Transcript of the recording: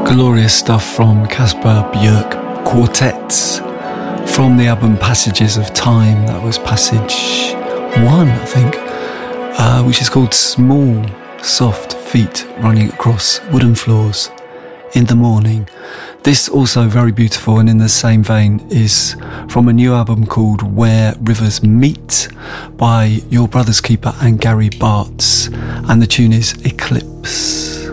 Glorious stuff from Kasper Björk Quartets from the album Passages of Time. That was passage 1, I think, which is called Small Soft Feet Running Across Wooden Floors in the Morning. This also very beautiful, and in the same vein is from a new album called Where Rivers Meet by Your Brother's Keeper and Gary Bartz, and the tune is Eclipse.